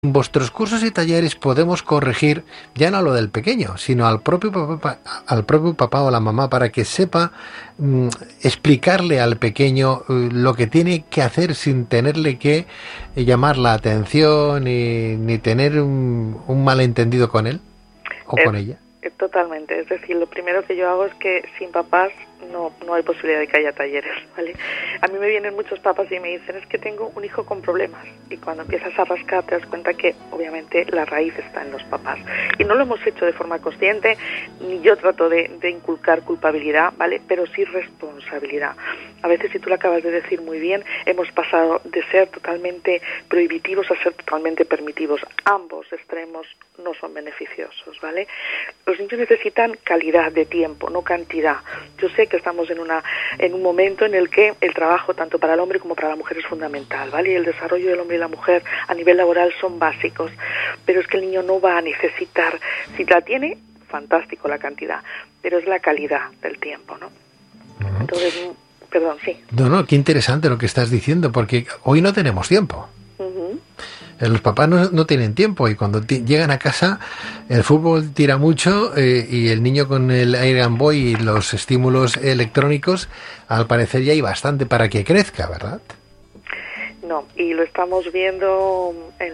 En vuestros cursos y talleres podemos corregir ya no lo del pequeño, sino al propio papá o la mamá para que sepa explicarle al pequeño lo que tiene que hacer sin tenerle que llamar la atención ni tener un malentendido con él o con ella. Totalmente, es decir, lo primero que yo hago es que sin papás no hay posibilidad de que haya talleres, ¿vale? A mí me vienen muchos papás y me dicen, es que tengo un hijo con problemas, y cuando empiezas a rascar te das cuenta que obviamente la raíz está en los papás, y no lo hemos hecho de forma consciente, ni yo trato de inculcar culpabilidad, ¿vale? Pero sí responsabilidad. A veces, si tú lo acabas de decir muy bien, hemos pasado de ser totalmente prohibitivos a ser totalmente permitivos. Ambos extremos no son beneficiosos, ¿vale? Los niños necesitan calidad de tiempo, no cantidad. Yo sé que estamos en un momento en el que el trabajo tanto para el hombre como para la mujer es fundamental, ¿vale? Y el desarrollo del hombre y la mujer a nivel laboral son básicos, pero es que el niño no va a necesitar, si la tiene, fantástico la cantidad, pero es la calidad del tiempo, ¿no? Entonces, perdón, sí. No, qué interesante lo que estás diciendo, porque hoy no tenemos tiempo. Los papás no tienen tiempo y cuando llegan a casa el fútbol tira mucho y el niño con el Air Game Boy y los estímulos electrónicos, al parecer ya hay bastante para que crezca, ¿verdad? No, y lo estamos viendo en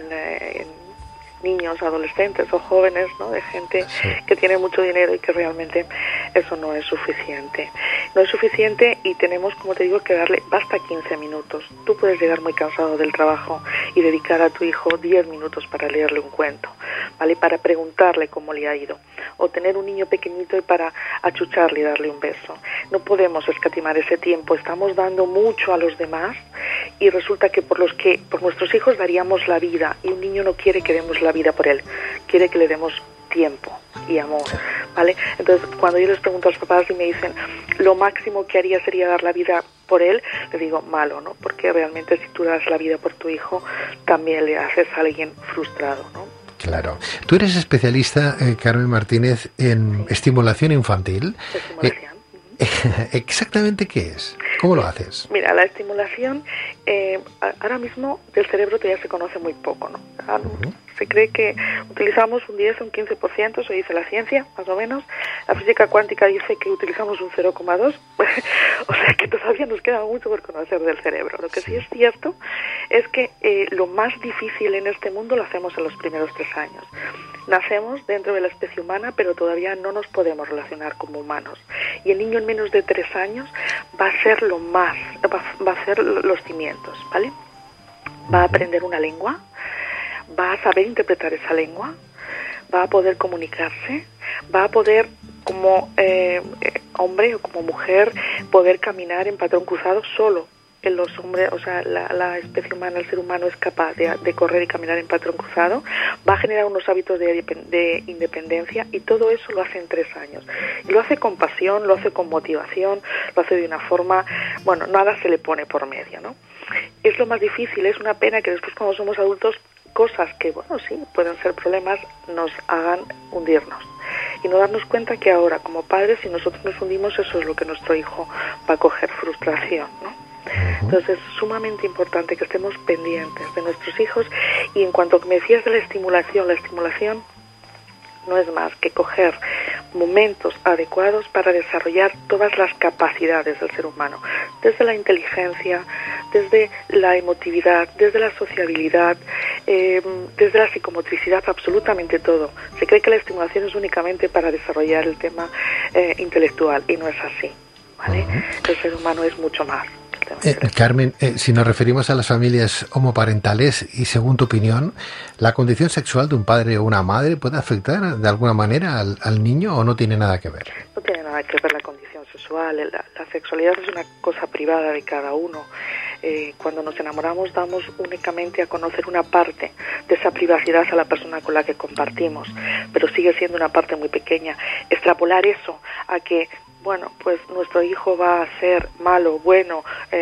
niños, adolescentes o jóvenes, ¿no? De gente que tiene mucho dinero y que realmente eso no es suficiente. No es suficiente y tenemos, como te digo, que darle, basta 15 minutos. Tú puedes llegar muy cansado del trabajo y dedicar a tu hijo 10 minutos para leerle un cuento, ¿vale? Para preguntarle cómo le ha ido. O tener un niño pequeñito y para achucharle y darle un beso. No podemos escatimar ese tiempo. Estamos dando mucho a los demás y resulta que por nuestros hijos daríamos la vida, y un niño no quiere que demos la vida por él, quiere que le demos tiempo y amor, ¿vale? Entonces, cuando yo les pregunto a los papás y me dicen lo máximo que haría sería dar la vida por él, le digo malo, ¿no? Porque realmente si tú das la vida por tu hijo, también le haces a alguien frustrado, ¿no? Claro. Tú eres especialista, Carmen Martínez, en estimulación infantil. Estimulación. ¿Exactamente qué es? ¿Cómo lo haces? Mira, la estimulación, ahora mismo del cerebro todavía se conoce muy poco, ¿no? Se cree que utilizamos un 10 o un 15%, eso dice la ciencia, más o menos. La física cuántica dice que utilizamos un 0,2%, o sea que todavía nos queda mucho por conocer del cerebro. Lo que sí es cierto es que lo más difícil en este mundo lo hacemos en los primeros 3 años. Nacemos dentro de la especie humana, pero todavía no nos podemos relacionar como humanos. Y el niño en menos de 3 años va a ser va a ser los cimientos, ¿vale? Va a aprender una lengua, va a saber interpretar esa lengua, va a poder comunicarse, va a poder, como hombre o como mujer, poder caminar en patrón cruzado solo. En los hombres, o sea, la especie humana, el ser humano es capaz de correr y caminar en patrón cruzado, va a generar unos hábitos de independencia, y todo eso lo hace en 3 años. Y lo hace con pasión, lo hace con motivación, lo hace de una forma, bueno, nada se le pone por medio, ¿no? Es lo más difícil, es una pena que después cuando somos adultos, cosas que, bueno, sí, pueden ser problemas, nos hagan hundirnos. Y no darnos cuenta que ahora, como padres, si nosotros nos hundimos, eso es lo que nuestro hijo va a coger, frustración, ¿no? Entonces es sumamente importante que estemos pendientes de nuestros hijos. Y en cuanto que me decías de la estimulación no es más que coger momentos adecuados para desarrollar todas las capacidades del ser humano, desde la inteligencia, desde la emotividad, desde la sociabilidad, desde la psicomotricidad, absolutamente todo. Se cree que la estimulación es únicamente para desarrollar el tema intelectual, y no es así, ¿vale? El ser humano es mucho más. Carmen, si nos referimos a las familias homoparentales y según tu opinión, ¿la condición sexual de un padre o una madre puede afectar de alguna manera al niño o no tiene nada que ver? No tiene nada que ver la condición sexual. La sexualidad es una cosa privada de cada uno. Cuando nos enamoramos damos únicamente a conocer una parte de esa privacidad a la persona con la que compartimos, pero sigue siendo una parte muy pequeña. Extrapolar eso a que, bueno, pues nuestro hijo va a ser malo, bueno,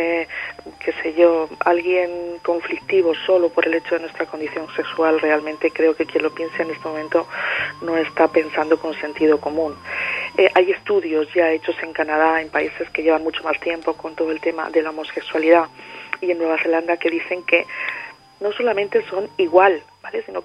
qué sé yo, alguien conflictivo solo por el hecho de nuestra condición sexual, realmente creo que quien lo piense en este momento no está pensando con sentido común. Hay estudios ya hechos en Canadá, en países que llevan mucho más tiempo con todo el tema de la homosexualidad, y en Nueva Zelanda, que dicen que no solamente son igual, ¿vale? Sino